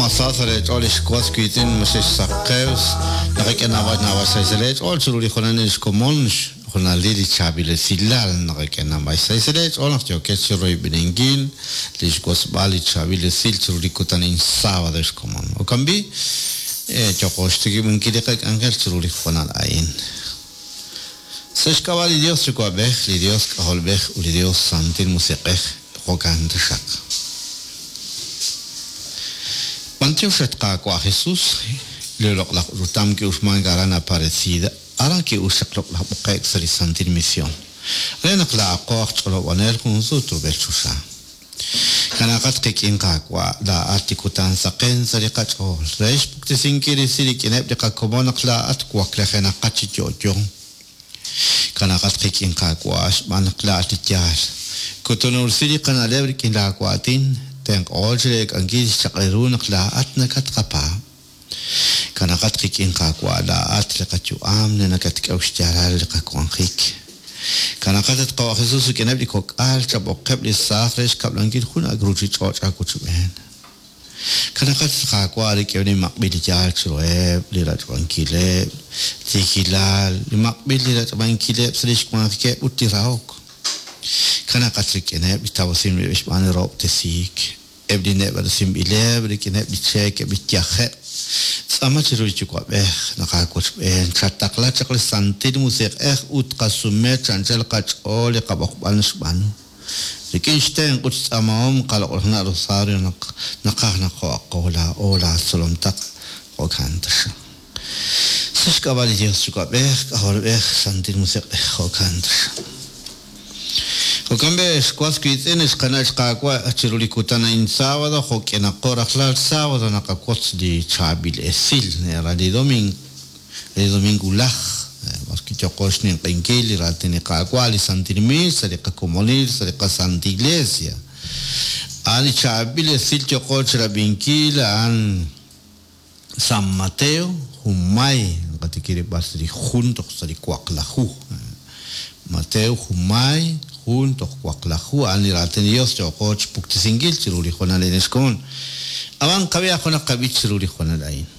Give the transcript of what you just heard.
Masasarech all is quas quitin Mrs. Sakkeus nakikinawa na wasaisalech all suruli konan is commons konali chabile silal nakikinawa wasaisalech all of your catch roi biningin lis quas bali chabile sil suruli kotan in sábado is common o cambi chokostigi munkide kak angel suruli konan ain seshkawali Dios chukwabech li Dios kaholbech uli Dios santin musiqech rokan tshak Pantio Shatqa kwa Jesus, le lok lak rutam ki usman garan aparecida, ara ki usak lok lak bukaik sari santin mission. Renak la akoak cholo wanel kung zutu belchusha. Kanakat kikin kakwa la atikutan saken sari kachol. Reish bukti sinkiri siri kinep de kakomonak la at kwak lekhena kachitjojong. Kanakat kikin kakwa ashmanak la atityal. Kutunur siri kanalebri kin la akwatin, Tenk oljelek angis chakairu nakla at nakatkapa. Kanakatkik in kakwa la at lekatu am na nakatik austiaral lekakwangkik. Kanakatat kawa Jesus kinab di kok al chabok kep li safresh kaplangit khuna agruchi choch akuchuben. Kanakat kakwa li kewni makbili jal chueb li ratwankile tikilal li makbili ratwankile srish kwangke utiraok. Kanakatik inab bitawasim li ishbani rob tesik. Ebdi never sim eleven, can have the check, a bit yahet. Samachiruchi quabech, Nakakuch, and Chatakla Chakle Santin Musek, Utkasumet, and Jelkach, all the Kabok Banishbanu. The Kinstein, which Amam, Kalorna Rosario, Nakana Kola, Ola, Solomtak, Hokantash. Sishkavali Chukabech, Horvech, Santin Musek, Hokantash. Okambe squas kitin is kanach kakwa chiruli kutana in sábado hoke na koraklar sábado na kakots di chabil esil ne radi domingo lach mas ki chokos ni penkeli ratine kakwa li santirmi sare kakomolir sare ka santa iglesia ali chabil esil chokos rabinkila an San Mateo humai katikiri basri junto sari kwaklahu Mateo humai juntos cuaclajú aniraten Dios yo coach puktisingil chiruri jonalenes con aban kabia jona kabich chiruri jonalain